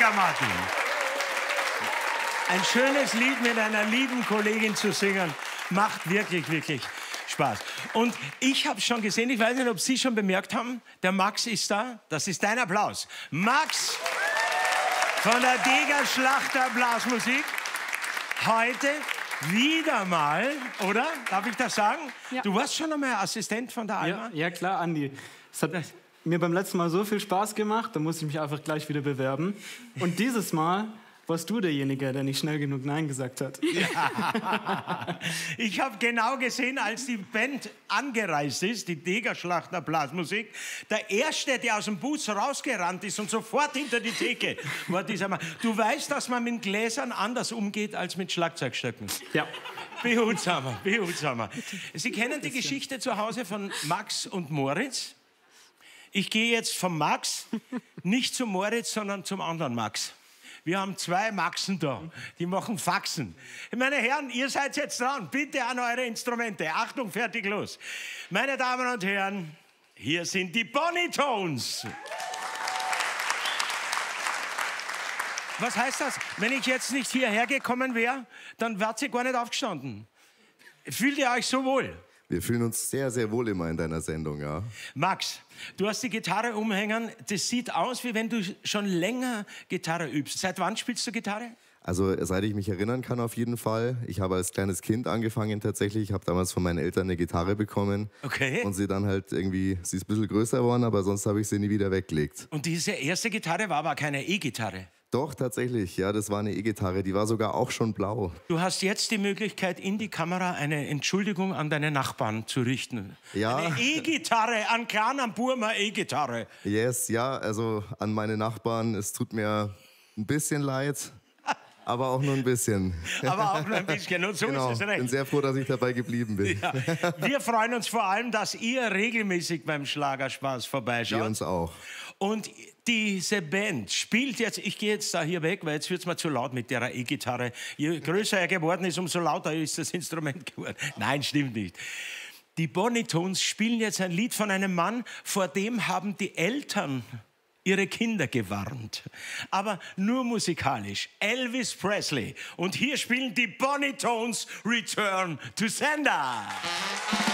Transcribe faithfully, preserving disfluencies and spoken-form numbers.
der Martin. Ein schönes Lied mit einer lieben Kollegin zu singen, macht wirklich, wirklich Spaß. Und ich habe schon gesehen, ich weiß nicht, ob Sie schon bemerkt haben, der Max ist da. Das ist dein Applaus. Max von der Deger Schlachter Blasmusik. Heute wieder mal, oder? Darf ich das sagen? Ja. Du warst schon einmal Assistent von der Alma? Ja, ja klar, Andi. Es hat mir beim letzten Mal so viel Spaß gemacht, da muss ich mich einfach gleich wieder bewerben. Und dieses Mal warst du derjenige, der nicht schnell genug Nein gesagt hat. Ja. Ich habe genau gesehen, als die Band angereist ist, die Deger Schlachter Blasmusik, der Erste, der aus dem Bus rausgerannt ist und sofort hinter die Theke war dieser Mann. Du weißt, dass man mit Gläsern anders umgeht als mit Schlagzeugstöcken. Ja. Behutsamer, behutsamer. Sie kennen die Geschichte zu Hause von Max und Moritz? Ich gehe jetzt vom Max nicht zum Moritz, sondern zum anderen Max. Wir haben zwei Maxen da, die machen Faxen. Meine Herren, ihr seid jetzt dran. Bitte an eure Instrumente. Achtung, fertig, los. Meine Damen und Herren, hier sind die Bonitones. Was heißt das? Wenn ich jetzt nicht hierher gekommen wäre, dann wärt ihr gar nicht aufgestanden. Fühlt ihr euch so wohl? Wir fühlen uns sehr, sehr wohl immer in deiner Sendung, ja. Max, du hast die Gitarre umhängen. Das sieht aus, wie wenn du schon länger Gitarre übst. Seit wann spielst du Gitarre? Also seit ich mich erinnern kann auf jeden Fall. Ich habe als kleines Kind angefangen tatsächlich. Ich habe damals von meinen Eltern eine Gitarre bekommen. Okay. Und sie dann halt irgendwie, sie ist ein bisschen größer geworden, aber sonst habe ich sie nie wieder weggelegt. Und diese erste Gitarre war aber keine E-Gitarre. Doch, tatsächlich. Ja, das war eine E-Gitarre. Die war sogar auch schon blau. Du hast jetzt die Möglichkeit, in die Kamera eine Entschuldigung an deine Nachbarn zu richten. Ja. Eine E-Gitarre, an kleinen Burma E-Gitarre. Yes, ja, also an meine Nachbarn. Es tut mir ein bisschen leid, aber auch nur ein bisschen. Aber auch nur ein bisschen. Und so Genau. ist es recht. Ich bin sehr froh, dass ich dabei geblieben bin. Ja. Wir freuen uns vor allem, dass ihr regelmäßig beim Schlagerspaß vorbeischaut. Wir uns auch. Und diese Band spielt jetzt, ich gehe jetzt da hier weg, weil jetzt wird es mir zu laut mit der E-Gitarre. Je größer er geworden ist, umso lauter ist das Instrument geworden. Nein, stimmt nicht. Die Bonitones spielen jetzt ein Lied von einem Mann, vor dem haben die Eltern ihre Kinder gewarnt. Aber nur musikalisch. Elvis Presley. Und hier spielen die Bonitones Return to Sender.